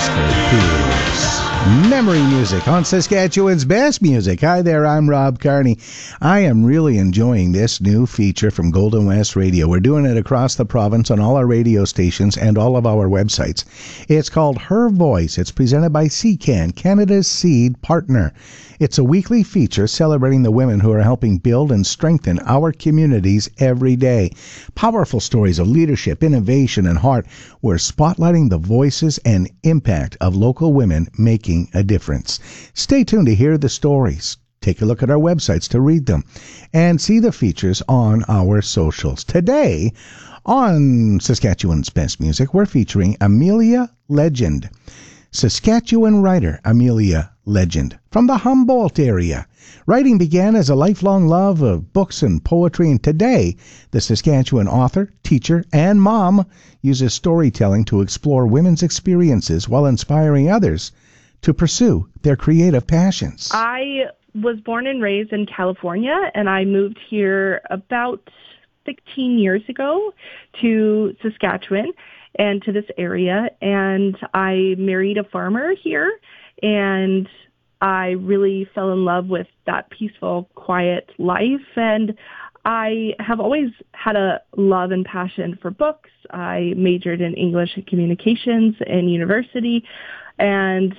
Memory music on Saskatchewan's best music. Hi there, I'm Rob Carney. I am really enjoying this new feature from Golden West Radio. We're doing it across the province on all our radio stations and all of our websites. It's called Her Voice. It's presented by CCAN, Canada's seed partner. It's a weekly feature celebrating the women who are helping build and strengthen our communities every day. Powerful stories of leadership, innovation, and heart. We're spotlighting the voices and impact of local women making a difference. Stay tuned to hear the stories. Take a look at our websites to read them and see the features on our socials. Today, on Saskatchewan's Best Music, we're featuring Amelia Legend. Saskatchewan writer Amelia Legend from the Humboldt area. Writing began as a lifelong love of books and poetry, and today the Saskatchewan author, teacher, and mom uses storytelling to explore women's experiences while inspiring others to pursue their creative passions. I was born and raised in California, and I moved here about 16 years ago to Saskatchewan and to this area, and I married a farmer here, and I really fell in love with that peaceful, quiet life, and I have always had a love and passion for books. I majored in English and communications in university, and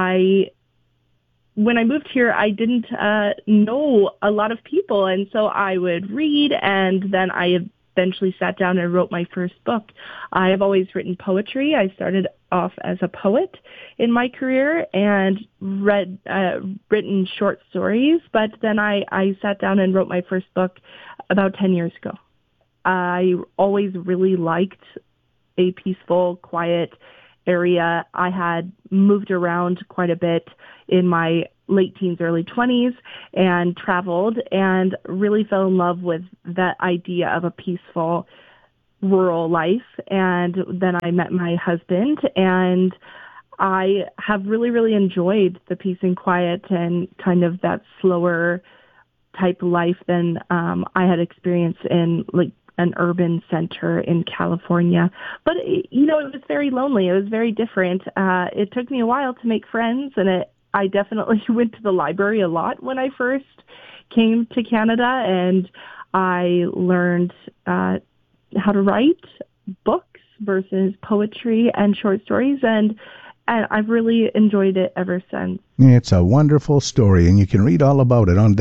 when I moved here, I didn't know a lot of people, and so I would read, and then I eventually sat down and wrote my first book. I have always written poetry. I started off as a poet in my career and written short stories, but then I sat down and wrote my first book about 10 years ago. I always really liked a peaceful, quiet area. I had moved around quite a bit in my late teens, early 20s, and traveled and really fell in love with that idea of a peaceful rural life. And then I met my husband, and I have really, really enjoyed the peace and quiet and kind of that slower type life than I had experienced in like an urban center in California. But, it was very lonely. It was very different. It took me a while to make friends, and I definitely went to the library a lot when I first came to Canada, and I learned how to write books versus poetry and short stories, and I've really enjoyed it ever since. It's a wonderful story, and you can read all about it on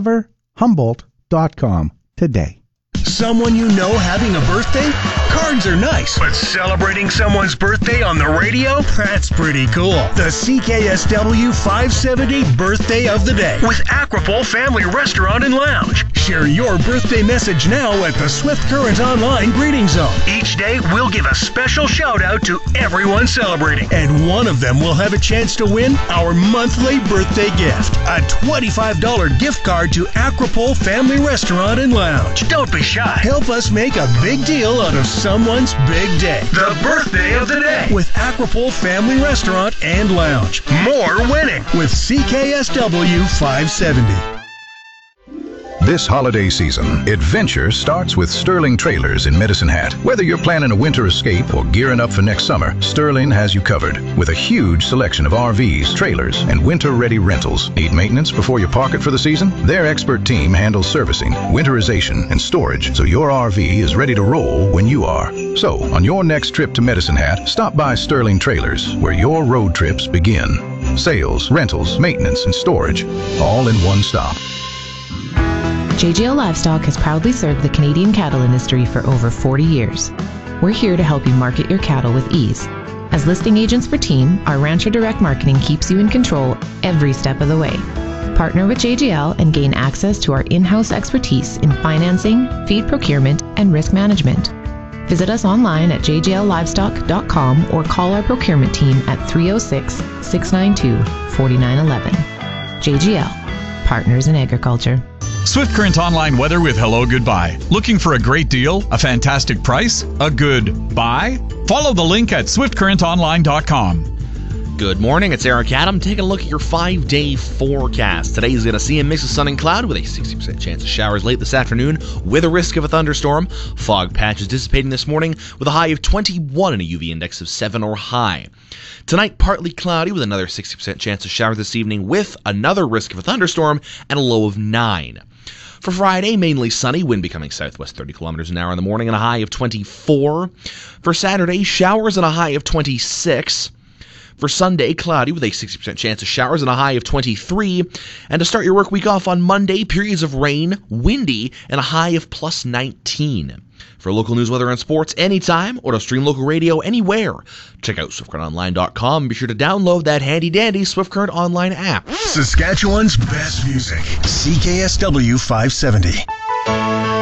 discoverhumboldt.com today. Someone you know having a birthday? Cards are nice, but celebrating someone's birthday on the radio? That's pretty cool. The CKSW 570 Birthday of the Day with Aquapole Family Restaurant and Lounge. Share your birthday message now at the Swift Current Online Greeting Zone. Each day, we'll give a special shout-out to everyone celebrating, and one of them will have a chance to win our monthly birthday gift, a $25 gift card to Aquapole Family Restaurant and Lounge. Don't be shy. Help us make a big deal out of someone's big day. The Birthday of the Day with Aquapole Family Restaurant and Lounge. More winning with CKSW 570. This holiday season, adventure starts with Sterling Trailers in Medicine Hat. Whether you're planning a winter escape or gearing up for next summer, Sterling has you covered with a huge selection of RVs, trailers, and winter-ready rentals. Need maintenance before you park it for the season? Their expert team handles servicing, winterization, and storage, so your RV is ready to roll when you are. So, on your next trip to Medicine Hat, stop by Sterling Trailers, where your road trips begin. Sales, rentals, maintenance, and storage, all in one stop. JGL Livestock has proudly served the Canadian cattle industry for over 40 years. We're here to help you market your cattle with ease. As listing agents for Team, our Rancher Direct Marketing keeps you in control every step of the way. Partner with JGL and gain access to our in-house expertise in financing, feed procurement, and risk management. Visit us online at jgllivestock.com or call our procurement team at 306-692-4911. JGL, Partners in Agriculture. Swift Current Online Weather with Hello Goodbye. Looking for a great deal, a fantastic price, a good buy? Follow the link at swiftcurrentonline.com. Good morning, it's Eric Adam taking a look at your 5-day forecast. Today is going to see a mix of sun and cloud with a 60% chance of showers late this afternoon with a risk of a thunderstorm. Fog patches dissipating this morning with a high of 21 and a UV index of 7 or high. Tonight, partly cloudy with another 60% chance of showers this evening with another risk of a thunderstorm and a low of 9. For Friday, mainly sunny, wind becoming southwest 30 kilometers an hour in the morning and a high of 24. For Saturday, showers and a high of 26. For Sunday, cloudy with a 60% chance of showers and a high of 23. And to start your work week off on Monday, periods of rain, windy, and a high of plus 19. For local news, weather, and sports anytime, or to stream local radio anywhere, check out SwiftCurrentOnline.com. Be sure to download that handy-dandy Swift Current Online app. Saskatchewan's best music. CKSW 570.